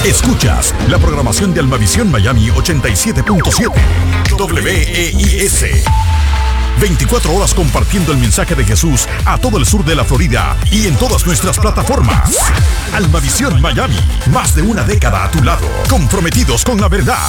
Escuchas la programación de Almavisión Miami 87.7 WEIS. 24 horas compartiendo el mensaje de Jesús a todo el sur de la Florida y en todas nuestras plataformas. Almavisión Miami, más de una década a tu lado, comprometidos con la verdad.